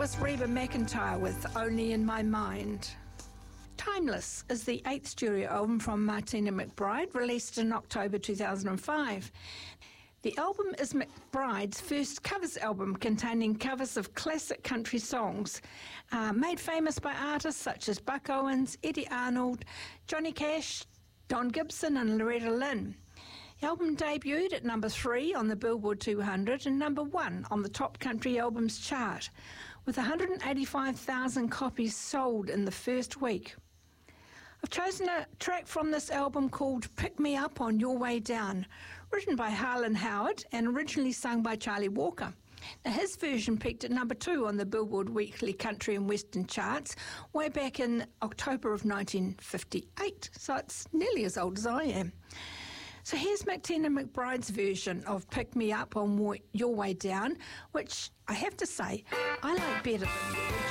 was Reba McEntire with Only in My Mind. Timeless is the 8th studio album from Martina McBride, released in October 2005. The album is McBride's first covers album containing covers of classic country songs made famous by artists such as Buck Owens, Eddie Arnold, Johnny Cash, Don Gibson and Loretta Lynn. The album debuted at number 3 on the Billboard 200 and number 1 on the Top Country Albums chart, with 185,000 copies sold in the first week. I've chosen a track from this album called Pick Me Up on Your Way Down, written by Harlan Howard and originally sung by Charlie Walker. Now, his version peaked at number 2 on the Billboard Weekly Country and Western charts way back in October of 1958, so it's nearly as old as I am. So here's Martina McBride's version of Pick Me Up on Your Way Down, which I have to say I like better than